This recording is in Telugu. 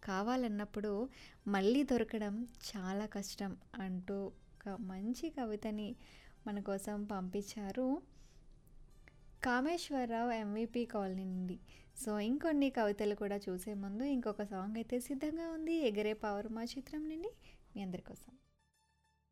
కావాలన్నప్పుడు మళ్ళీ దొరకడం చాలా కష్టం అంటూ ఒక మంచి కవితని మన కోసం పంపించారు కామేశ్వరరావు ఎంవిపి కాలనీ నుండి. సో ఇంకొన్ని కవితలు కూడా చూసే ముందు ఇంకొక సాంగ్ అయితే సిద్ధంగా ఉంది. ఎగరే పావురమా చిత్రం నుండి మీ అందరి కోసం.